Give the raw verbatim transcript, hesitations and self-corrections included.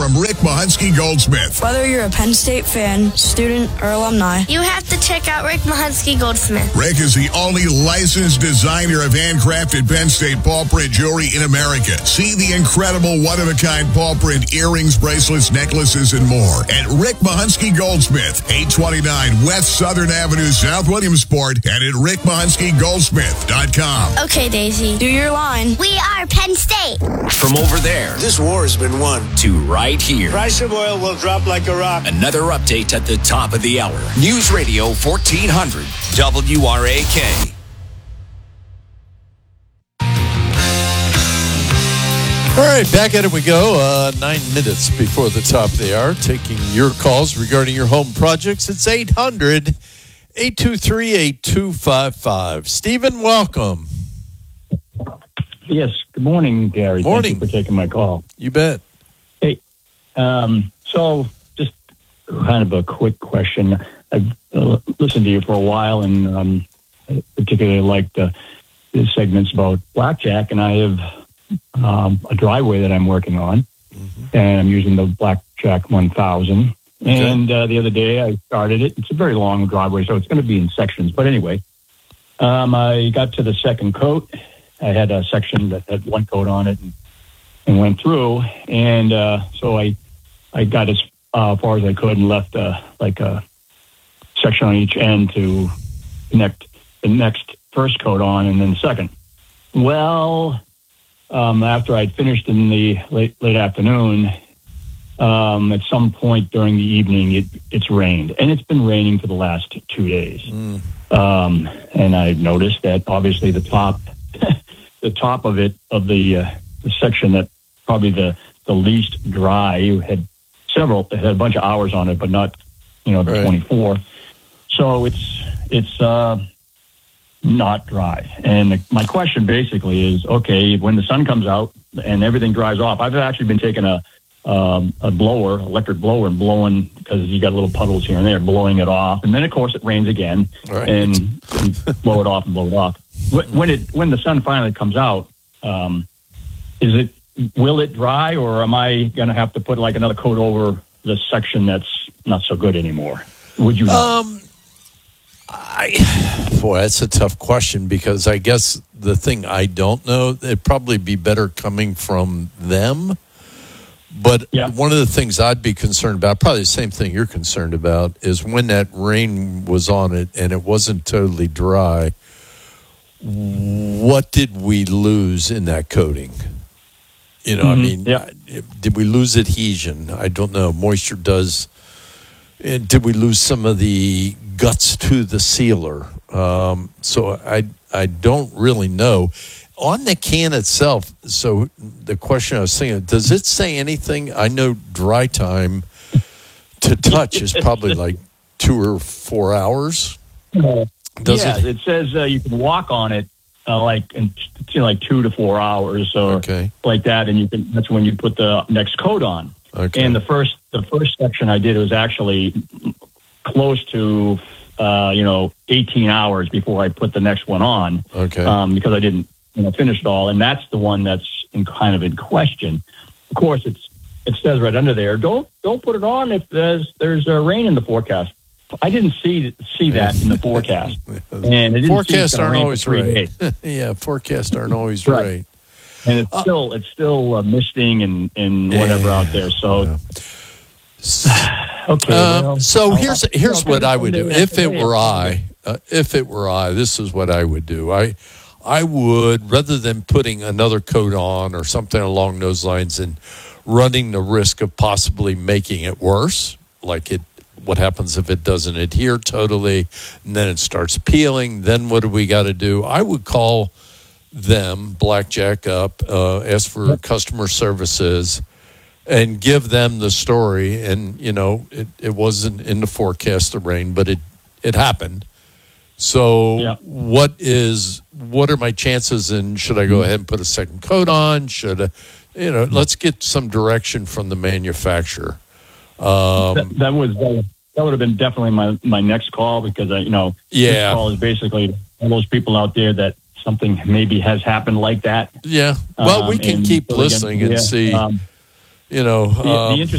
from Rick Mahunsky Goldsmith. Whether you're a Penn State fan, student, or alumni, you have to check out Rick Mahunsky Goldsmith. Rick is the only licensed designer of handcrafted Penn State paw print jewelry in America. See the incredible one-of-a-kind paw print earrings, bracelets, necklaces, and more at Rick Mahunsky Goldsmith, eight twenty-nine West Southern Avenue, South Williamsport, and at rick mahunsky goldsmith dot com. Okay, Daisy. do your line. We are Penn State. From over there, this war has been won, to right here. Price of oil will drop like a rock. Another update at the top of the hour. News Radio fourteen hundred W R A K. All right, back at it we go. Uh, nine minutes before the top of the hour, taking your calls regarding your home projects. It's eight hundred, eight two three, eight two five five. Stephen, welcome. Yes, good morning, Gary. Morning. Thank you for taking my call. You bet. Hey, um, so just kind of a quick question. I've uh, listened to you for a while, and um, I particularly like the, the segments about blackjack, and I have um, a driveway that I'm working on, mm-hmm. and I'm using the Blackjack one thousand. Okay. And uh, the other day I started it. It's a very long driveway, so it's going to be in sections. But anyway, um, I got to the second coat. I had a section that had one coat on it and, and went through. And uh, so I I got as uh, far as I could and left uh, like a section on each end to connect the next first coat on and then the second. Well, um, after I'd finished in the late late afternoon, um, at some point during the evening, it, it's rained. And it's been raining for the last two days. Mm. Um, and I noticed that obviously the top... the top of it, of the, uh, the section that probably the, the least dry, had several, it had a bunch of hours on it, but not, you know, the right. twenty-four. So it's, it's, uh, not dry. And my question basically is, okay, when the sun comes out and everything dries off, I've actually been taking a, um, a blower, electric blower, and blowing, because you got little puddles here and there, blowing it off. And then of course it rains again, right. and, and blow it off and blow it off. When it when the sun finally comes out, um, is it will it dry, or am I going to have to put like another coat over the section that's not so good anymore? Would you know? Um, I boy, that's a tough question, because I guess the thing I don't know, it'd probably be better coming from them. But yeah. one of the things I'd be concerned about, probably the same thing you're concerned about, is when that rain was on it and it wasn't totally dry. What did we lose in that coating? You know, mm-hmm. I mean, yeah. did we lose adhesion? I don't know. Moisture does. And did we lose some of the guts to the sealer? Um, so I I don't really know. On the can itself, so the question I was thinking, does it say anything? I know dry time to touch is probably like two or four hours. Uh, Does yeah, it? it says uh, you can walk on it uh, like in you know, like two to four hours or okay. like that, and you can. That's when you put the next coat on. Okay. And the first the first section I did was actually close to uh, you know eighteen hours before I put the next one on. Okay. Um, because I didn't you know finish it all, and that's the one that's in kind of in question. Of course, it's it says right under there, don't don't put it on if there's there's uh, rain in the forecast. I didn't see see that in the forecast, and it didn't forecasts aren't rain always for three right. days. Yeah, forecasts aren't always right. right. And it's uh, still it's still uh, misting and, and whatever yeah, out there. So, yeah. okay. Um, well, so I'll, here's I'll, here's I'll what I would do if it were I. I. Uh, if it were I, this is what I would do. I I would, rather than putting another coat on or something along those lines and running the risk of possibly making it worse, like it. What happens if it doesn't adhere totally, and then it starts peeling? Then what do we got to do? I would call them, Blackjack, up, uh, ask for customer services, and give them the story. And, you know, it, it wasn't in the forecast of rain, but it, it happened. So yeah. what is what are my chances, and should I go ahead and put a second coat on? Should I, you know, let's get some direction from the manufacturer. Um, that, that was uh, that would have been definitely my, my next call, because uh, you know yeah. this call is basically all those people out there that something maybe has happened like that. Yeah. Well, um, we can and keep so listening again, and yeah, see. Um, you know, the, um, the